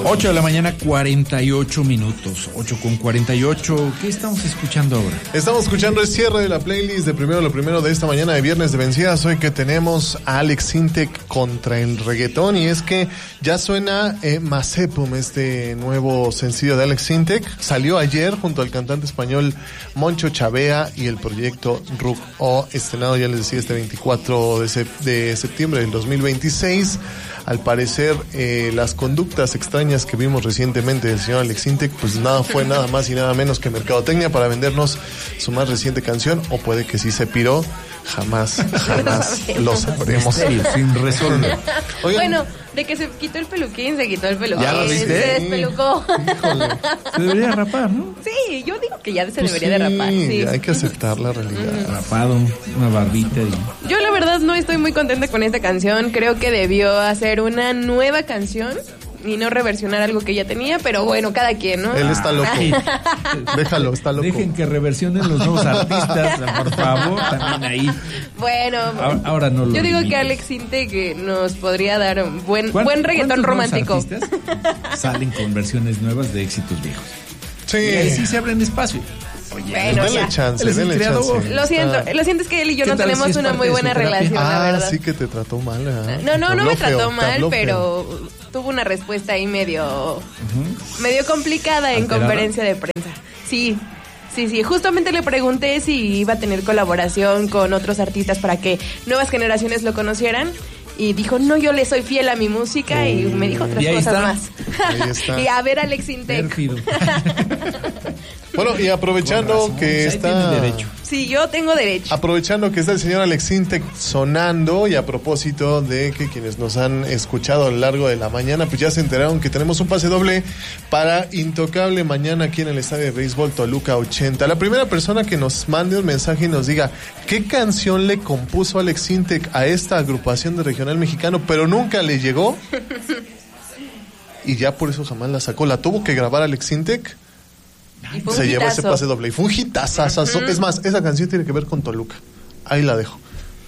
8 de la mañana, 48 minutos. 8:48. ¿Qué estamos escuchando ahora? Estamos escuchando el cierre de la playlist de Primero lo Primero de esta mañana de Viernes de Vencidas. Hoy que tenemos a Alex Intec contra el reggaetón. Y es que ya suena Mazepum, este nuevo sencillo de Alex Intec. Salió ayer junto al cantante español Moncho Chavea y el proyecto RUC O, estrenado, ya les decía, este 24 de septiembre del 2026. Al parecer, las conductas extrañas que vimos recientemente del señor Alex Intec, pues fue nada más y nada menos que mercadotecnia para vendernos su más reciente canción, o puede que sí se piró. Jamás lo sabremos. Sin resolver. Bueno, de que se quitó el peluquín, se quitó el peluquín. ¿Ya lo viste? Se despelucó. Híjole. Se debería rapar, ¿no? Sí, yo digo que ya se Pues debería de rapar. Sí, hay que aceptar la realidad. Rapado, una barbita y... Yo la verdad no estoy muy contenta con esta canción. Creo que debió hacer una nueva canción y no reversionar algo que ya tenía, pero bueno, cada quien, ¿no? Él está loco. Déjalo, está loco. Dejen que reversionen los nuevos artistas, por favor, también ahí. Bueno, ahora no lo yo digo limites. que Alex Intec nos podría dar un buen reggaetón romántico. Artistas salen con versiones nuevas de éxitos viejos? Sí. Y ahí sí se abren espacio. Bueno, Denle ya. chance, Él es el denle creador. chance. Lo siento, es que él y yo ¿Qué no tal tenemos si es una parte muy de su buena terapia? relación, la verdad. Sí que te trató mal, ¿eh? No me trató mal, tabló feo. pero tuvo una respuesta ahí medio complicada en ¿Alterada? conferencia de prensa. Sí, justamente le pregunté si iba a tener colaboración con otros artistas para que nuevas generaciones lo conocieran. Y dijo, no, yo le soy fiel a mi música. Y me dijo otras Y ahí cosas está. más. Ahí está. Y a ver, Alex Intec. Pérfido. Bueno, y aprovechando Con razón, que ahí está... tiene derecho. Sí, yo tengo derecho. Aprovechando que está el señor Alex Intec sonando, y a propósito de que quienes nos han escuchado a lo largo de la mañana, pues ya se enteraron que tenemos un pase doble para Intocable mañana aquí en el Estadio de Béisbol Toluca 80. La primera persona que nos mande un mensaje y nos diga qué canción le compuso Alex Intec a esta agrupación de regional mexicano, pero nunca le llegó, y ya por eso jamás la sacó, la tuvo que grabar Alex Intec. Y fue un Se llevó ese hitazo. pase doble y fue un hitazazazo. Es más, esa canción tiene que ver con Toluca. Ahí la dejo.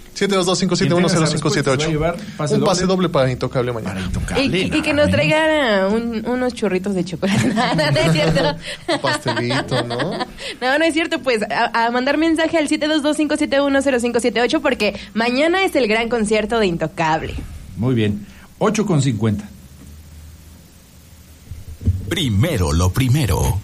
722-571-0578. Un pase doble para Intocable mañana. Para Intocable. Y que nos traigan unos churritos de chocolate. No es cierto. Un pastelito, ¿no? No es cierto. Pues a mandar mensaje al 722-571-0578 porque mañana es el gran concierto de Intocable. Muy bien. 8:50. Primero lo primero.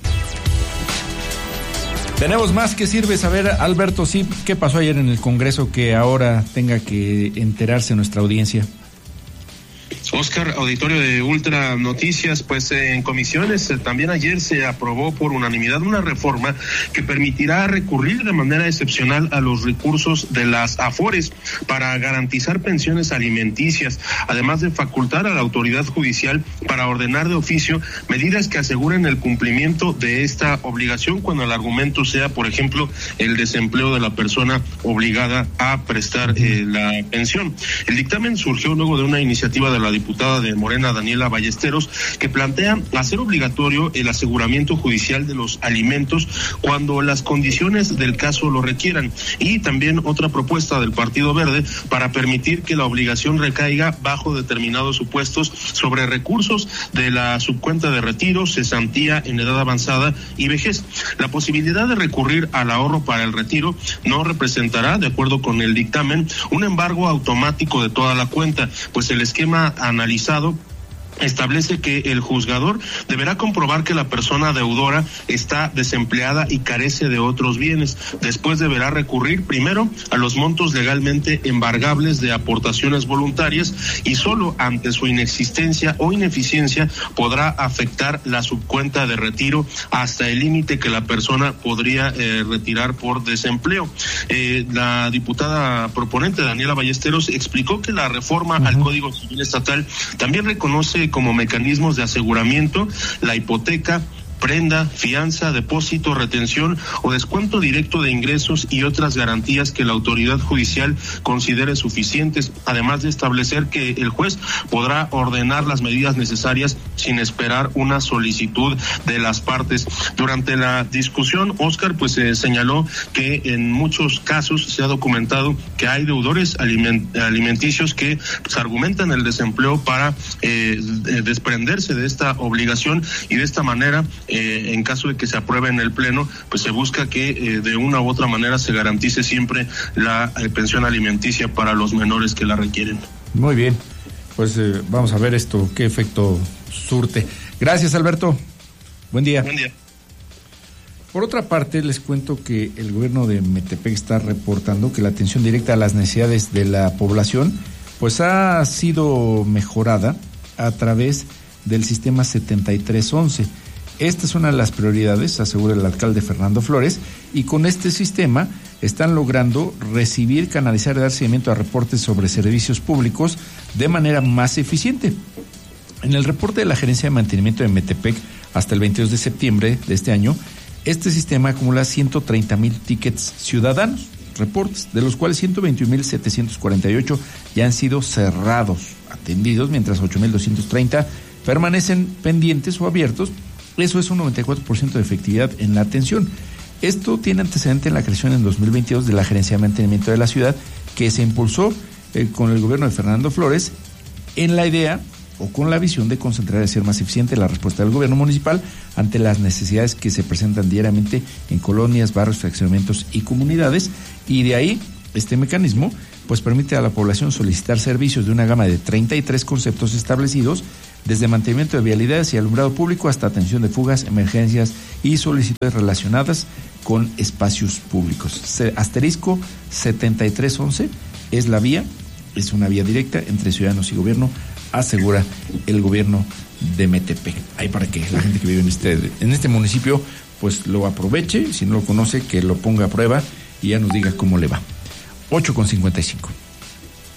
Tenemos más que sirve saber, Alberto, sí, qué pasó ayer en el Congreso que ahora tenga que enterarse nuestra audiencia. Oscar, auditorio de Ultra Noticias, pues en comisiones también ayer se aprobó por unanimidad una reforma que permitirá recurrir de manera excepcional a los recursos de las AFORES para garantizar pensiones alimenticias, además de facultar a la autoridad judicial para ordenar de oficio medidas que aseguren el cumplimiento de esta obligación cuando el argumento sea, por ejemplo, el desempleo de la persona obligada a prestar la pensión. El dictamen surgió luego de una iniciativa de la diputada de Morena, Daniela Ballesteros, que plantea hacer obligatorio el aseguramiento judicial de los alimentos cuando las condiciones del caso lo requieran, y también otra propuesta del Partido Verde para permitir que la obligación recaiga bajo determinados supuestos sobre recursos de la subcuenta de retiro, cesantía en edad avanzada y vejez. La posibilidad de recurrir al ahorro para el retiro no representará, de acuerdo con el dictamen, un embargo automático de toda la cuenta, pues el esquema analizado establece que el juzgador deberá comprobar que la persona deudora está desempleada y carece de otros bienes. Después deberá recurrir primero a los montos legalmente embargables de aportaciones voluntarias, y solo ante su inexistencia o ineficiencia podrá afectar la subcuenta de retiro hasta el límite que la persona podría retirar por desempleo. La diputada proponente Daniela Ballesteros explicó que la reforma al Código Civil Estatal también reconoce como mecanismos de aseguramiento la hipoteca, prenda, fianza, depósito, retención o descuento directo de ingresos y otras garantías que la autoridad judicial considere suficientes, además de establecer que el juez podrá ordenar las medidas necesarias sin esperar una solicitud de las partes. Durante la discusión, Óscar señaló que en muchos casos se ha documentado que hay deudores alimenticios que argumentan el desempleo para desprenderse de esta obligación, y de esta manera, en caso de que se apruebe en el Pleno, pues se busca que de una u otra manera se garantice siempre la pensión alimenticia para los menores que la requieren. Muy bien, pues vamos a ver esto, qué efecto surte. Gracias, Alberto. Buen día. Buen día. Por otra parte, les cuento que el gobierno de Metepec está reportando que la atención directa a las necesidades de la población pues ha sido mejorada a través del sistema 7311. Esta es una de las prioridades, asegura el alcalde Fernando Flores, y con este sistema están logrando recibir, canalizar y dar seguimiento a reportes sobre servicios públicos de manera más eficiente. En el reporte de la Gerencia de Mantenimiento de Metepec hasta el 22 de septiembre de este año, este sistema acumula 130,000 tickets ciudadanos, reportes, de los cuales 121,748 ya han sido cerrados, atendidos, mientras 8,230 permanecen pendientes o abiertos. Eso es un 94% de efectividad en la atención. Esto tiene antecedente en la creación en 2022 de la Gerencia de Mantenimiento de la Ciudad, que se impulsó con el gobierno de Fernando Flores en la idea o con la visión de concentrar y hacer más eficiente la respuesta del gobierno municipal ante las necesidades que se presentan diariamente en colonias, barrios, fraccionamientos y comunidades. Y de ahí, este mecanismo pues permite a la población solicitar servicios de una gama de 33 conceptos establecidos, desde mantenimiento de vialidades y alumbrado público hasta atención de fugas, emergencias y solicitudes relacionadas con espacios públicos. Asterisco 7311 es la vía, es una vía directa entre ciudadanos y gobierno, asegura el gobierno de Metepec. Ahí para que la gente que vive en este municipio pues lo aproveche, si no lo conoce, que lo ponga a prueba y ya nos diga cómo le va. 8:55.